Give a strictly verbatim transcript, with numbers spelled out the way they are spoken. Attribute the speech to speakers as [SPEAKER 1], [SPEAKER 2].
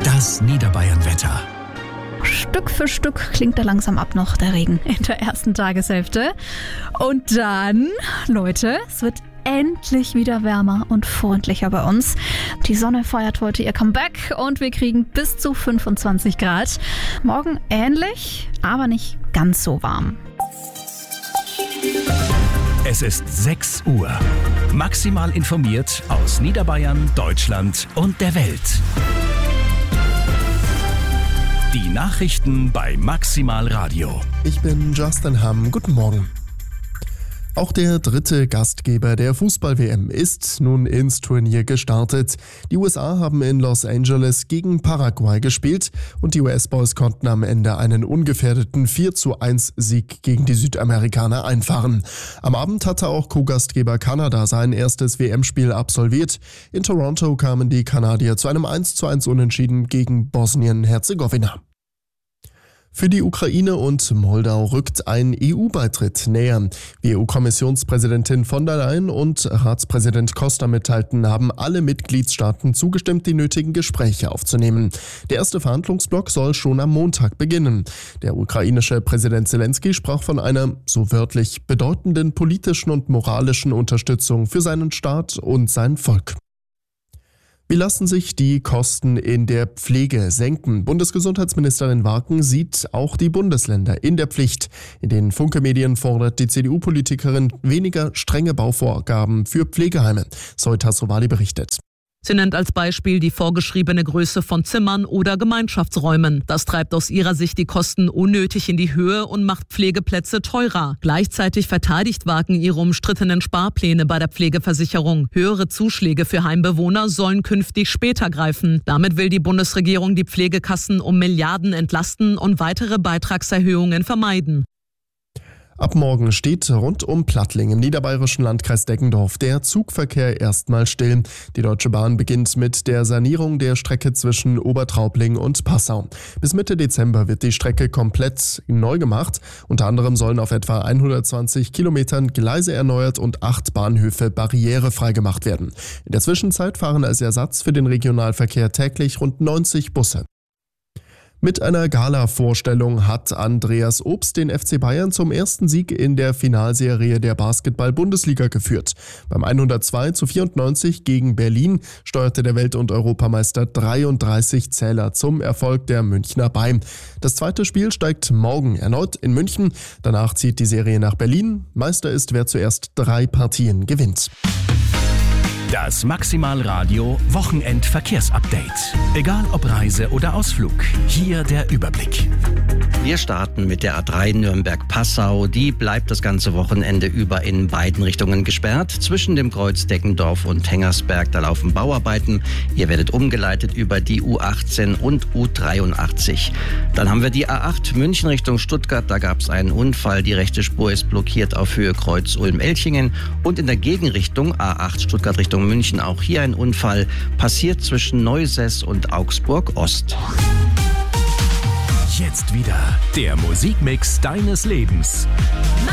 [SPEAKER 1] Das Niederbayern-Wetter.
[SPEAKER 2] Stück für Stück klingt er langsam ab noch, der Regen in der ersten Tageshälfte. Und dann, Leute, es wird endlich wieder wärmer und freundlicher bei uns. Die Sonne feiert heute ihr Comeback und wir kriegen bis zu fünfundzwanzig Grad. Morgen ähnlich, aber nicht ganz so warm.
[SPEAKER 1] Es ist sechs Uhr. Maximal informiert aus Niederbayern, Deutschland und der Welt. Die Nachrichten bei Maximal Radio.
[SPEAKER 3] Ich bin Justin Hamm. Guten Morgen. Auch der dritte Gastgeber der Fußball-W M ist nun ins Turnier gestartet. Die U S A haben in Los Angeles gegen Paraguay gespielt und die U S-Boys konnten am Ende einen ungefährdeten vier zu eins Sieg gegen die Südamerikaner einfahren. Am Abend hatte auch Co-Gastgeber Kanada sein erstes W M-Spiel absolviert. In Toronto kamen die Kanadier zu einem eins zu eins Unentschieden gegen Bosnien-Herzegowina. Für die Ukraine und Moldau rückt ein E U-Beitritt näher. Wie E U-Kommissionspräsidentin von der Leyen und Ratspräsident Costa mitteilten, haben alle Mitgliedstaaten zugestimmt, die nötigen Gespräche aufzunehmen. Der erste Verhandlungsblock soll schon am Montag beginnen. Der ukrainische Präsident Zelensky sprach von einer, so wörtlich, bedeutenden politischen und moralischen Unterstützung für seinen Staat und sein Volk. Wie lassen sich die Kosten in der Pflege senken? Bundesgesundheitsministerin Warken sieht auch die Bundesländer in der Pflicht. In den Funke-Medien fordert die C D U-Politikerin weniger strenge Bauvorgaben für Pflegeheime. Zoe Tassovali berichtet.
[SPEAKER 4] Sie nennt als Beispiel die vorgeschriebene Größe von Zimmern oder Gemeinschaftsräumen. Das treibt aus ihrer Sicht die Kosten unnötig in die Höhe und macht Pflegeplätze teurer. Gleichzeitig verteidigt Warken ihre umstrittenen Sparpläne bei der Pflegeversicherung. Höhere Zuschläge für Heimbewohner sollen künftig später greifen. Damit will die Bundesregierung die Pflegekassen um Milliarden entlasten und weitere Beitragserhöhungen vermeiden.
[SPEAKER 3] Ab morgen steht rund um Plattling im niederbayerischen Landkreis Deggendorf der Zugverkehr erstmal still. Die Deutsche Bahn beginnt mit der Sanierung der Strecke zwischen Obertraubling und Passau. Bis Mitte Dezember wird die Strecke komplett neu gemacht. Unter anderem sollen auf etwa hundertzwanzig Kilometern Gleise erneuert und acht Bahnhöfe barrierefrei gemacht werden. In der Zwischenzeit fahren als Ersatz für den Regionalverkehr täglich rund neunzig Busse. Mit einer Gala-Vorstellung hat Andreas Obst den F C Bayern zum ersten Sieg in der Finalserie der Basketball-Bundesliga geführt. Beim hundertzwei zu vierundneunzig gegen Berlin steuerte der Welt- und Europameister dreiunddreißig Zähler zum Erfolg der Münchner bei. Das zweite Spiel steigt morgen erneut in München. Danach zieht die Serie nach Berlin. Meister ist, wer zuerst drei Partien gewinnt.
[SPEAKER 1] Das Maximal Radio Wochenend-Verkehrsupdate. Egal ob Reise oder Ausflug, hier der Überblick.
[SPEAKER 5] Wir starten mit der A drei Nürnberg-Passau. Die bleibt das ganze Wochenende über in beiden Richtungen gesperrt. Zwischen dem Kreuz Deggendorf und Hengersberg, da laufen Bauarbeiten. Ihr werdet umgeleitet über die U achtzehn und U dreiundachtzig. Dann haben wir die A acht München Richtung Stuttgart. Da gab es einen Unfall. Die rechte Spur ist blockiert auf Höhe Kreuz Ulm-Elchingen. Und in der Gegenrichtung A acht Stuttgart Richtung München auch hier ein Unfall. Passiert zwischen Neusess und Augsburg-Ost.
[SPEAKER 1] Jetzt wieder der Musikmix deines Lebens.